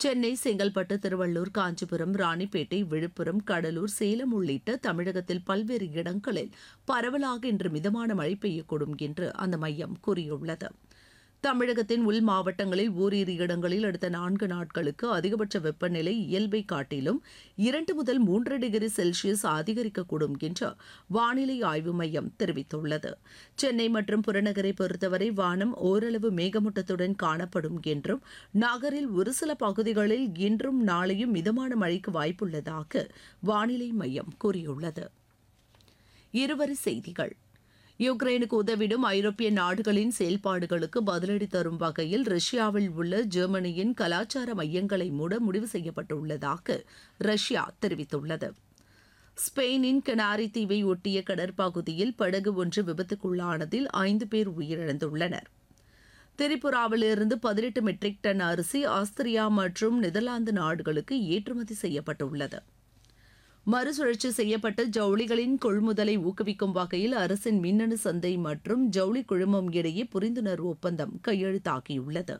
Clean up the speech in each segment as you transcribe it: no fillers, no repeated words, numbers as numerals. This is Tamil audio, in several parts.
சென்னை, செங்கல்பட்டு, திருவள்ளூர், காஞ்சிபுரம், ராணிப்பேட்டை, விழுப்புரம், கடலூர், சேலம் உள்ளிட்ட தமிழகத்தில் பல்வேறு இடங்களில் பரவலாக இன்று மிதமான மழை பெய்யக்கூடும் என்று அந்த மையம் கூறியுள்ளது. தமிழகத்தின் உள் மாவட்டங்களில் ஓரிரு இடங்களில் அடுத்த 4 நாட்களுக்கு அதிகபட்ச வெப்பநிலை இயல்பை காட்டிலும் 2 முதல் 3 டிகிரி செல்சியஸ் அதிகரிக்கக்கூடும் என்று வானிலை ஆய்வு மையம் தெரிவித்துள்ளது. சென்னை மற்றும் புறநகரை பொறுத்தவரை வானம் ஓரளவு மேகமூட்டத்துடன் காணப்படும் என்றும் நகரில் ஒரு சில பகுதிகளில் இன்றும் நாளையும் மிதமான மழைக்கு வாய்ப்புள்ளதாக வானிலை மையம் கூறியுள்ளது. இருவரி செய்திகள். யுக்ரைனுக்கு உதவிடும் ஐரோப்பிய நாடுகளின் செயல்பாடுகளுக்கு பதிலடி தரும் வகையில் ரஷ்யாவில் உள்ள ஜெர்மனியின் கலாச்சார மையங்களை மூட முடிவு செய்யப்பட்டுள்ளதாக ரஷ்யா தெரிவித்துள்ளது. ஸ்பெயினின் கனாரி தீவை ஒட்டிய கடற்பகுதியில் படகு ஒன்று விபத்துக்குள்ளானதில் 5 பேர் உயிரிழந்துள்ளனர். திரிபுராவிலிருந்து 18 மெட்ரிக் டன் அரிசி ஆஸ்திரியா மற்றும் நெதர்லாந்து நாடுகளுக்கு ஏற்றுமதி செய்யப்பட்டுள்ளது. மறுசுழற்சி செய்யப்பட்ட ஜவுளிகளின் கொள்முதலை ஊக்குவிக்கும் வகையில் அரசின் மின்னணு சந்தை மற்றும் ஜவுளி குழுமம் இடையே புரிந்துணர்வு ஒப்பந்தம் கையெழுத்தாகியுள்ளது.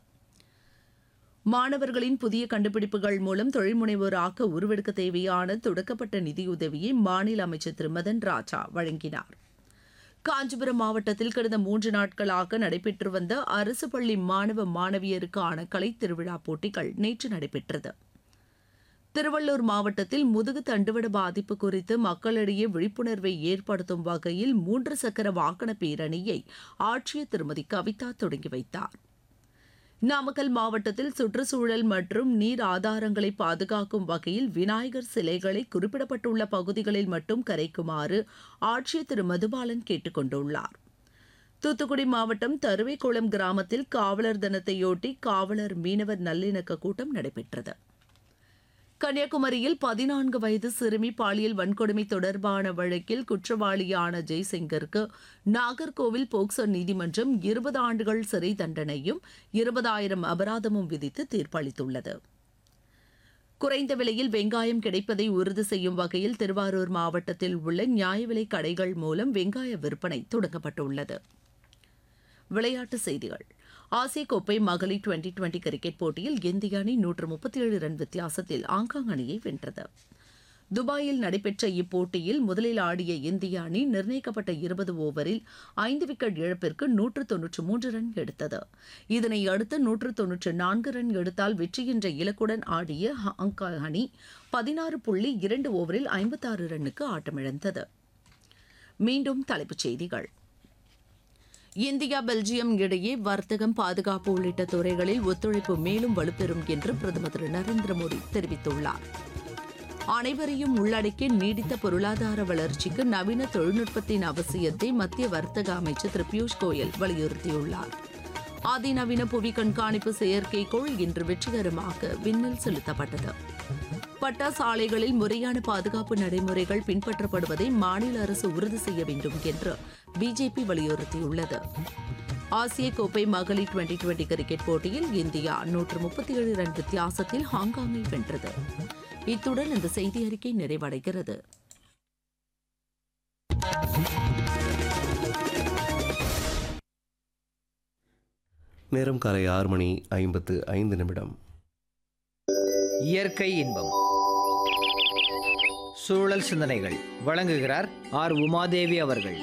மாணவர்களின் புதிய கண்டுபிடிப்புகள் மூலம் தொழில்முனைவோராக உருவெடுக்க தேவையான தொடக்கப்பட்ட நிதியுதவியை மாநில அமைச்சர் திரு மதன் ராஜா வழங்கினார். காஞ்சிபுரம் மாவட்டத்தில் கடந்த 3 நாட்களாக நடைபெற்று வந்த அரசு பள்ளி மாணவ மாணவியருக்கான கலைத் திருவிழா போட்டிகள் நேற்று நடைபெற்றது. திருவள்ளூர் மாவட்டத்தில் முதுகு தண்டுவட பாதிப்பு குறித்து மக்களிடையே விழிப்புணர்வை ஏற்படுத்தும் வகையில் 3 சக்கர வாகன பேரணியை ஆட்சியர் திருமதி கவிதா தொடங்கி வைத்தார். நாமக்கல் மாவட்டத்தில் சுற்றுச்சூழல் மற்றும் நீர் ஆதாரங்களை பாதுகாக்கும் வகையில் விநாயகர் சிலைகளை குறிப்பிடப்பட்டுள்ள பகுதிகளில் மட்டும் கரைக்குமாறு ஆட்சியர் திரு மதுபாலன் கேட்டுக் கொண்டுள்ளார். தூத்துக்குடி மாவட்டம் தருவைக்குளம் கிராமத்தில் காவலர் தினத்தையொட்டி காவலர் மீனவர் நல்லிணக்க கூட்டம் நடைபெற்றது. கன்னியாகுமரியில் 14 வயது சிறுமி பாலியல் வன்கொடுமை தொடர்பான வழக்கில் குற்றவாளியான ஜெய்சங்கருக்கு நாகர்கோவில் போக்சோ நீதிமன்றம் 20 ஆண்டுகள் சிறை தண்டனையும் 20,000 அபராதமும் விதித்து தீர்ப்பளித்துள்ளது. குறைந்த விலையில் வெங்காயம் கிடைப்பதை உறுதி செய்யும் வகையில் திருவாரூர் மாவட்டத்தில் உள்ள நியாய விலை கடைகள் மூலம் வெங்காய விற்பனை தொடங்கப்பட்டுள்ளது. விளையாட்டுச் செய்திகள். ஆசிய கோப்பை மகளிர் 2020 கிரிக்கெட் போட்டியில் இந்திய அணி 137 ரன் வித்தியாசத்தில் ஹாங்காங் அணியை வென்றது. துபாயில் நடைபெற்ற இப்போட்டியில் முதலில் ஆடிய இந்திய அணி நிர்ணயிக்கப்பட்ட 20 ஓவரில் 5 விக்கெட் இழப்பிற்கு 193 ரன் எடுத்தது. இதனை அடுத்து 194 ரன் எடுத்தால் வெற்றி என்ற இலக்குடன் ஆடிய ஹாங்காங் அணி 16.2 ஓவரில் 56 ரன்னுக்கு ஆட்டமிழந்தது. மீண்டும் தலைப்புச் செய்திகள். இந்தியா பெல்ஜியம் இடையே வர்த்தகம், பாதுகாப்பு உள்ளிட்ட துறைகளில் ஒத்துழைப்பு மேலும் வலுப்பெறும் என்று பிரதமர் திரு நரேந்திர மோடி தெரிவித்துள்ளார். அனைவரையும் உள்ளடக்கிய நீடித்த பொருளாதார வளர்ச்சிக்கு நவீன தொழில்நுட்பத்தின் அவசியத்தை மத்திய வர்த்தக அமைச்சர் திரு பியூஷ் கோயல் வலியுறுத்தியுள்ளார். அதிநவீன புவி கண்காணிப்பு செயற்கைக்கோள் இன்று வெற்றிகரமாக விண்ணில் செலுத்தப்பட்டது. பட்டாசு ஆலைகளில் முறையான பாதுகாப்பு நடைமுறைகள் பின்பற்றப்படுவதை மாநில அரசு உறுதி செய்ய வேண்டும் என்று பிஜேபி வலியுறுத்தியுள்ளது. ஆசிய கோப்பை மகளிர் 2020 கிரிக்கெட் போட்டியில் இந்தியா 137 ரன் வித்தியாசத்தில் ஹாங்காங்கை வென்றது. இத்துடன் இந்த செய்தி அறிக்கை நிறைவடைகிறது. நேரம் காலை 6:55. இயற்கை இன்பம், சூழல் சிந்தனைகள் வழங்குகிறார் ஆர் உமாதேவி அவர்கள்.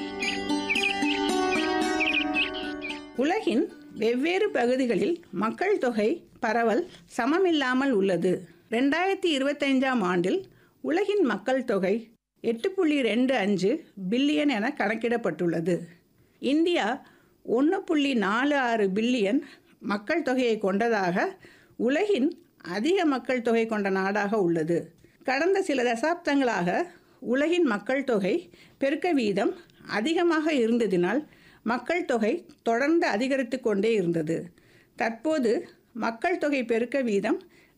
உலகின் வெவ்வேறு பகுதிகளில் மக்கள் தொகை பரவல் சமமில்லாமல் உள்ளது. 2025ஆம் ஆண்டில் உலகின் மக்கள் தொகை 8.25 பில்லியன் என கணக்கிடப்பட்டுள்ளது. இந்தியா 1.46 பில்லியன் மக்கள் தொகையை கொண்டதாக உலகின் அதிக மக்கள் தொகை கொண்ட நாடாக உள்ளது. கடந்த சில தசாப்தங்களாக உலகின் மக்கள் தொகை பெருக்க வீதம் அதிகமாக இருந்ததினால் மக்கள் தொகை தொடர்ந்து அதிகரித்து கொண்டே இருந்தது. தற்போது மக்கள் தொகை பெருக்க வீதம்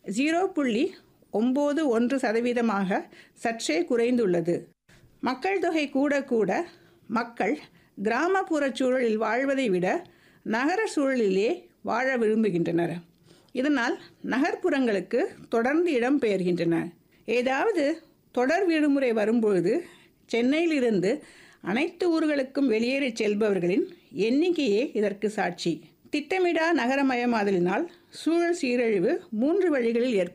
0.91% சற்றே குறைந்துள்ளது. மக்கள் தொகை கூட கூட மக்கள் கிராமப்புற சூழலில் வாழ்வதை விட நகர சூழலிலே வாழ விரும்புகின்றனர். இதனால் நகர்ப்புறங்களுக்கு தொடர்ந்து இடம் பெயர்கின்றனர். ஏதாவது தொடர் விடுமுறை வரும்பொழுது சென்னையிலிருந்து அனைத்து ஊர்களுக்கும் வெளியேறி செல்பவர்களின் எண்ணிக்கையே இதற்கு சாட்சி. திட்டமிடா நகரமயமாதலினால் சூழல் சீரழிவு 3 வழிகளில்